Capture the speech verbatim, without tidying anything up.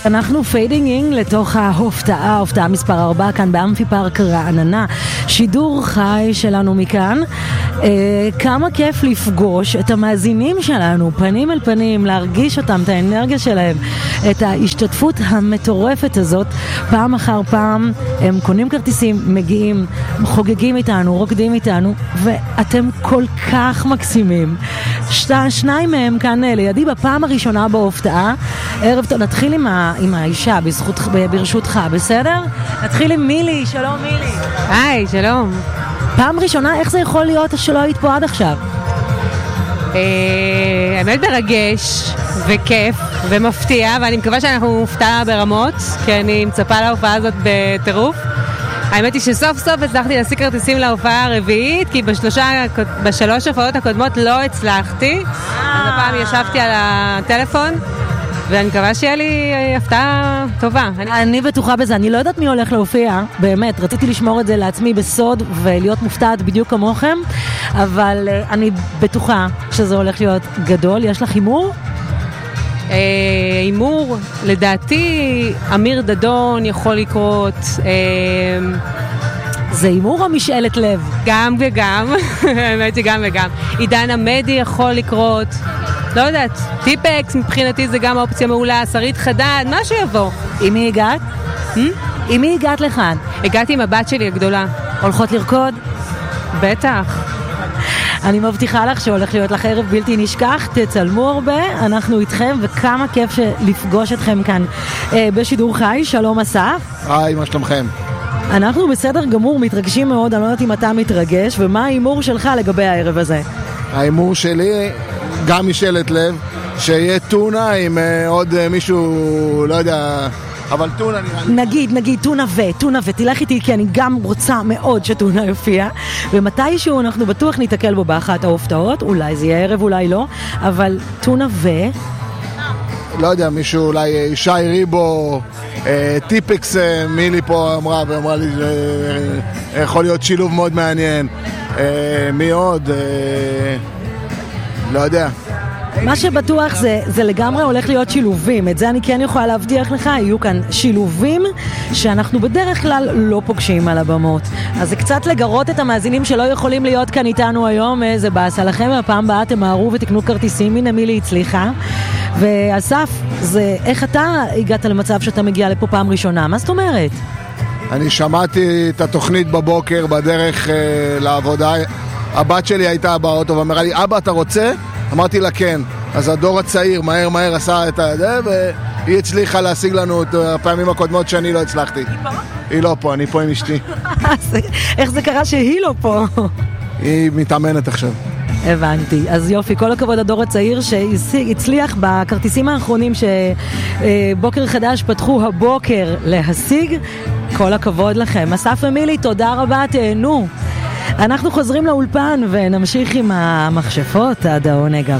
אנחנו פיידינג אין לתוך ההופתעה, ההופתעה מספר ארבע כאן באמפי פארק רעננה, שידור חי שלנו מכאן. אה, כמה כיף לפגוש את המאזינים שלנו פנים אל פנים, להרגיש אותם, את האנרגיה שלהם, את ההשתתפות המטורפת הזאת. פעם אחר פעם הם קונים כרטיסים, מגיעים, חוגגים איתנו, רוקדים איתנו, ואתם כל כך מקסימים. שת, שניים מהם כאן לידי בפעם הראשונה בהופתעה. ערב טוב, נתחיל עם, ה, עם האישה בזכות, ברשותך, בסדר? נתחיל עם מילי, שלום מילי. היי, שלום. פעם ראשונה, איך זה יכול להיות שלא היית פה עד עכשיו? האמת מרגש וכיף ומפתיע, ואני מקווה שאנחנו מופתעה ברמות, כי אני מצפה להופעה הזאת בטירוף. האמת היא שסוף סוף הצלחתי להשיג כרטיסים להופעה הרביעית, כי בשלושה, בשלוש הופעות הקודמות לא הצלחתי. אז הפעם ישבתי על הטלפון, ואני מקווה שיהיה לי הפתעה טובה. אני... אני בטוחה בזה, אני לא יודעת מי הולך להופיע, באמת, רציתי לשמור את זה לעצמי בסוד ולהיות מופתעת בדיוק כמוכם, אבל uh, אני בטוחה שזה הולך להיות גדול. יש לך הימור? הימור, לדעתי אמיר דדון יכול לקרות. זה הימור או משאלת לב? גם וגם, האמת שגם וגם. עידן עמדי יכול לקרות, לא יודעת, טיפקס מבחינתי זה גם האופציה מעולה, שרית חדד, מה שיבוא. עם מי הגעת? עם מי הגעת לכאן? הגעתי עם הבת שלי הגדולה. הולכות לרקוד? בטח. אני מבטיחה לך שהולך להיות לך ערב בלתי נשכח, תצלמו הרבה, אנחנו איתכם, וכמה כיף לפגוש אתכם כאן אה, בשידור חי. שלום אסף. היי, מה שלומכם? אנחנו בסדר גמור, מתרגשים מאוד, אני לא יודעת אם אתה מתרגש, ומה האימור שלך לגבי הערב הזה? האימור שלי, גם משאלת לב, שיהיה טונה עם אה, עוד אה, מישהו, לא יודע... אבל טונה נראה לי... נגיד, נגיד, טונה ו, טונה ו, תלך איתי, כי אני גם רוצה מאוד שטונה יופיע, ומתישהו אנחנו בטוח ניתקל בו באחת ההופתעות, אולי זה יהיה ערב, אולי לא, אבל טונה ו... לא יודע, מישהו, אולי שי ריבו, אה, טיפקס, אה, מילי פה אמרה, ואמרה לי אה, יכול להיות שילוב מאוד מעניין. אה, מי עוד? אה, לא יודע. מה שבטוח זה, זה לגמרי הולך להיות שילובים, את זה אני כן יכולה להבטיח לך, יהיו כאן שילובים שאנחנו בדרך כלל לא פוגשים על הבמות. אז זה קצת לגרות את המאזינים שלא יכולים להיות כאן איתנו היום, זה בעשה לכם, הפעם באה תמהרו ותקנו כרטיסים, הנה מילי הצליחה. ואסף, זה, איך אתה הגעת למצב שאתה מגיע לפה פעם ראשונה? מה זאת אומרת? אני שמעתי את התוכנית בבוקר בדרך אה, לעבודה, הבת שלי הייתה באוטו ואמרה לי, אבא אתה רוצה? אמרתי לה כן. אז הדור הצעיר מהר מהר עשה את זה, והיא הצליחה להשיג לנו את הפעמים הקודמות שאני לא הצלחתי. היא פה? היא לא פה, אני פה עם אשתי. איך זה קרה שהיא לא פה? היא מתאמנת עכשיו. הבנתי. אז יופי, כל הכבוד הדור הצעיר שהצליח בכרטיסים האחרונים שבוקר חדש פתחו הבוקר להשיג. כל הכבוד לכם. אסף ומילי, תודה רבה, תהנו. אנחנו חוזרים לאולפן ונמשיך עם המכשפות עד העונג הבא.